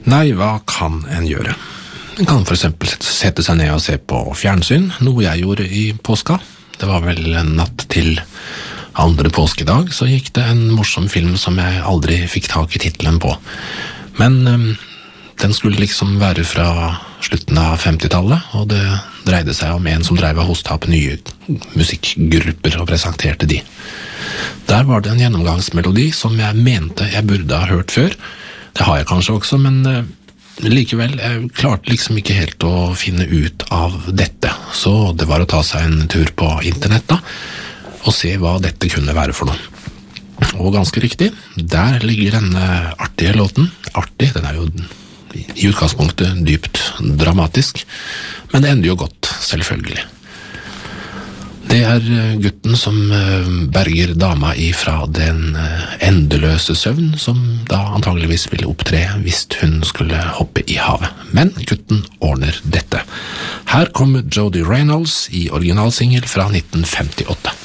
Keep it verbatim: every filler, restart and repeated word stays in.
Nei, hva kan en gjøre? En kan for eksempel sette seg ned og se på fjernsyn, noe jeg gjorde i påska. Det var vel en natt til andre påskedag, så gikk det en morsom film som jeg aldri fikk tak i titelen på. Men um, den skulle liksom være fra slutten av femtitallet, og det dreide seg om en som drev og hostet opp nye musikkgrupper og presenterte de. Der var det en gjennomgangsmelodi som jeg mente jeg burde ha hørt før. Det har jeg kanskje også, men uh, likevel, jeg klarte liksom ikke helt å finne ut av dette. Så det var å ta seg en tur på internett da, og se hva dette kunne være for noe. Og ganske riktig, der ligger denne artige låten. Artig, den er jo i utgangspunktet dypt dramatisk, men det ender jo godt, selvfølgelig. Det er gutten som berger dama ifra den endeløse søvn, som da antageligvis ville opptre hvis hun skulle hoppe i havet. Men gutten ordner dette. Her kommer Jody Reynolds i originalsingel fra nitten femtiåtte.